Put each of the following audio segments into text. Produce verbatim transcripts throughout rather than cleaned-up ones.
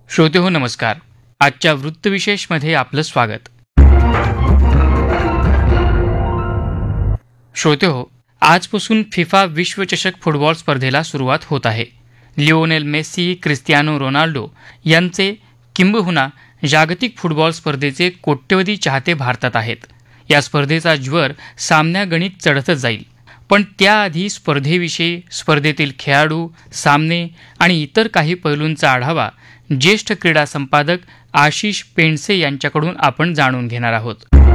श्रोते हो नमस्कार. आजच्या वृत्तविशेषमध्ये आपलं स्वागत. श्रोते हो, आजपासून फिफा विश्वचषक फुटबॉल स्पर्धेला सुरुवात होत आहे. लिओनेल मेस्सी, क्रिस्टियानो रोनाल्डो यांचे किंबहुना जागतिक फुटबॉल स्पर्धेचे कोट्यवधी चाहते भारतात आहेत. या स्पर्धेचा ज्वर सामन्यागणिक चढतच जाईल. पण त्याआधी स्पर्धेविषयी, स्पर्धेतील खेळाडू, सामने आणि इतर काही पैलूंचा आढावा ज्येष्ठ क्रीडा संपादक आशिष पेंडसे यांच्याकडून आपण जाणून घेणार आहोत.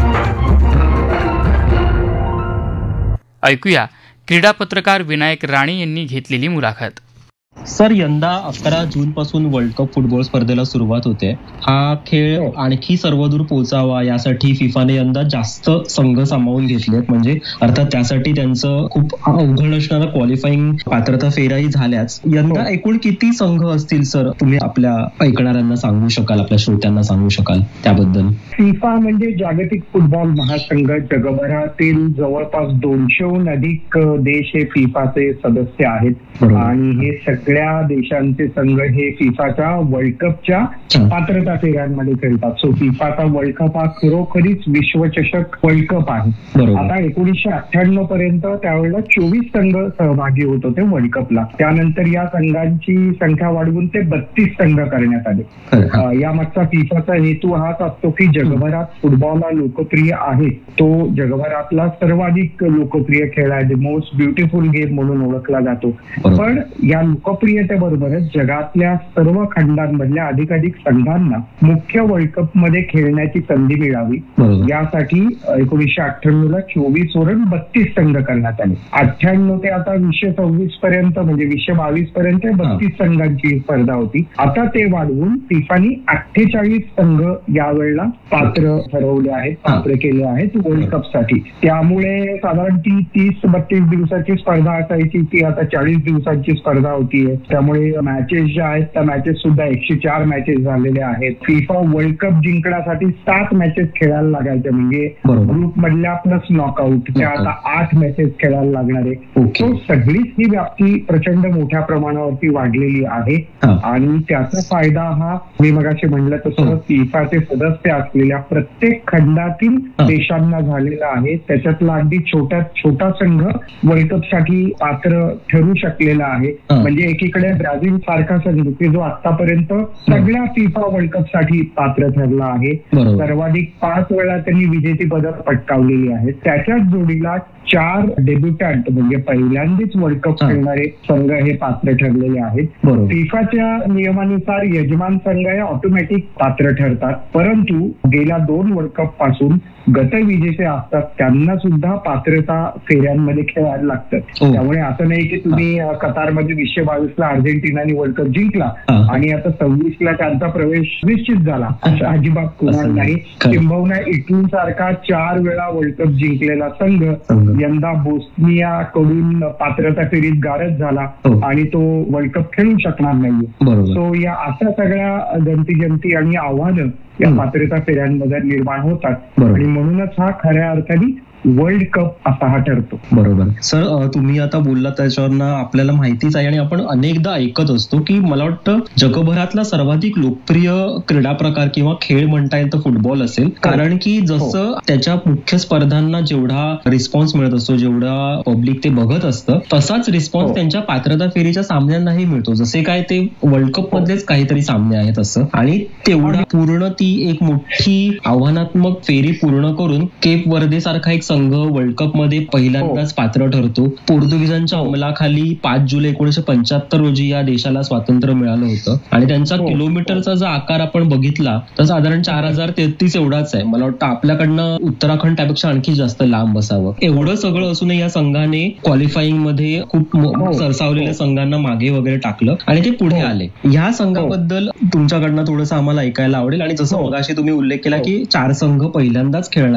ऐकूया क्रीडा पत्रकार विनायक राणे यांनी घेतलेली मुलाखत. सर, यंदा अकरा जून पासून वर्ल्ड कप फुटबॉल स्पर्धेला सुरुवात होते. हा खेळ आणखी सर्वदूर पोहोचावा यासाठी फिफाने यंदा जास्त संघ सामावून घेतलेत. म्हणजे अर्थात त्यासाठी त्यांचं खूप अवघड असणारा क्वालिफाईंग पात्रता फेऱ्याही झाल्याच. यंदा एकूण किती संघ असतील सर, तुम्ही आपल्या ऐकणाऱ्यांना सांगू शकाल, आपल्या श्रोत्यांना सांगू शकाल त्याबद्दल? फिफा म्हणजे जागतिक फुटबॉल महासंघ. जगभरातील जवळपास दोनशेहून अधिक देश हे फिफाचे सदस्य आहेत आणि हे सगळ्या देशांचे संघ हे फिफाच्या वर्ल्ड कपच्या पात्रता फेऱ्यांमध्ये खेळतात. सो फिफाचा वर्ल्ड कप हा खरोखरीच विश्वचषक वर्ल्ड कप आहे. आता एकोणीसशे अठ्ठ्याण्णव पर्यंत त्यावेळेला चोवीस संघ सहभागी होत होते वर्ल्ड कपला. त्यानंतर या संघांची संख्या वाढवून ते बत्तीस संघ करण्यात आले. यामागचा फिफाचा हेतू हाच असतो की जगभरात फुटबॉल हा लोकप्रिय आहे, तो जगभरातला सर्वाधिक लोकप्रिय खेळ आहे, द मोस्ट ब्युटिफुल गेम म्हणून ओळखला जातो. पण या लोकप्रियतेबरोबरच जगातल्या सर्व खंडांमधल्या अधिकाधिक संघांना मुख्य वर्ल्ड कप मध्ये खेळण्याची संधी मिळावी यासाठी एकोणीसशे अठ्ठ्याण्णव ला चोवीस वरून बत्तीस संघ करण्यात आले. अठ्ठ्याण्णव ते आता वीसशे सव्वीस पर्यंत म्हणजे वीसशे बावीस पर्यंत बत्तीस संघांची स्पर्धा होती. आता ते वाढवून फिफाने अठ्ठेचाळीस संघ यावेळेला पात्र ठरवले आहेत, पात्र केले आहेत वर्ल्ड कप साठी. त्यामुळे साधारण ती तीस बत्तीस दिवसाची स्पर्धा असायची ती आता चाळीस दिवसांची स्पर्धा होतीये. त्यामुळे मॅचेस ज्या आहेत त्या मॅचेस सुद्धा एकशे चार मॅचेस झालेल्या आहेत. फिफा वर्ल्ड कप जिंकण्यासाठी सात मॅचेस खेळायला लागायच्या, म्हणजे ग्रुप मधल्या प्लस नॉकआउट त्या आता आठ मॅचेस खेळायला लागणार आहे. तो सगळीच ही व्याप्ती प्रचंड मोठ्या प्रमाणावरती वाढलेली आहे आणि त्याचा फायदा हा मी मगाशी म्हणलं तसं फिफाचे सदस्य असलेल्या प्रत्येक खंडातील देशांना झालेला आहे. त्याच्यातला अगदी छोट्यात छोटा संघ वर्ल्ड कप साठी पात्र ठरू शकलेला आहे. म्हणजे एकीकडे ब्राझील सारखा संघ की जो आतापर्यंत सगळ्या फिफा वर्ल्ड कप साठी पात्र ठरला आहे, सर्वाधिक पाच वेळा त्यांनी विजेती पदक पटकावलेली आहेत. त्याच्याच जोडीला चार डेब्युटंट म्हणजे पहिल्यांदाच वर्ल्ड कप खेळणारे संघ हे पात्र ठरलेले आहेत. फिफाच्या नियमानुसार यजमान संघ हे ऑटोमॅटिक पात्र ठरतात, परंतु गेल्या दोन वर्ल्ड कप पासून गतविजेते असतात त्यांना सुद्धा पात्रता फेऱ्यांमध्ये खेळायला लागतात. त्यामुळे असं नाही की तुम्ही कतारमध्ये वीसशे बावीस ला अर्जेंटिनाने वर्ल्ड कप जिंकला आणि आता सव्वीस ला त्यांचा प्रवेश निश्चित झाला, असं अजिबात कुणाला नाही. किंबहुना इटली सारखा चार वेळा वर्ल्ड कप जिंकलेला संघ यंदा बोस्निया कडून पात्रता फेरीत गारद झाला आणि तो वर्ल्ड कप खेळू शकणार नाहीये. सो या अशा सगळ्या गंती जंती आणि आव्हानं या पात्रता फेऱ्यांमध्ये निर्माण होतात आणि म्हणूनच हा खऱ्या अर्थाने वर्ल्ड कप असा हा ठरतो. बरोबर सर, तुम्ही आता बोलला त्याच्यावरनं आपल्याला माहितीच आहे आणि आपण अनेकदा ऐकत असतो की मला वाटतं जगभरातला सर्वाधिक लोकप्रिय क्रीडा प्रकार किंवा खेळ म्हणता येईल तर फुटबॉल असेल. कारण की जसं त्याच्या मुख्य स्पर्धांना जेवढा रिस्पॉन्स मिळत असतो, जेवढा पब्लिक ते बघत असतं, तसाच रिस्पॉन्स त्यांच्या पात्रता फेरीच्या सामन्यांनाही मिळतो. जसे काय ते वर्ल्ड कप मधलेच काहीतरी सामने आहेत असं. आणि तेवढा पूर्ण ती एक मोठी आव्हानात्मक फेरी पूर्ण करून केप वर्दे सारखा एक संघ वर्ल्ड कप मध्ये पहिल्यांदाच पात्र ठरतो. पोर्तुगीजांच्या अंमलाखाली पाच जुलै एकोणीशे पंच्याहत्तर रोजी या देशाला स्वातंत्र्य मिळालं होतं आणि त्यांचा किलोमीटरचा जो आकार आपण बघितला तर साधारण चार हजार तेहतीस एवढाच आहे. मला वाटतं आपल्याकडनं उत्तराखंड त्यापेक्षा आणखी जास्त लांब असावं. एवढं सगळं असूनही या संघाने क्वालिफाईंग मध्ये खूप सरसावलेल्या संघांना मागे वगैरे टाकलं आणि ते पुढे आले. ह्या संघाबद्दल तुमच्याकडनं थोडंसं आम्हाला ऐकायला आवडेल. आणि जसं मगाशी तुम्ही उल्लेख केला की चार संघ पहिल्यांदाच खेळणार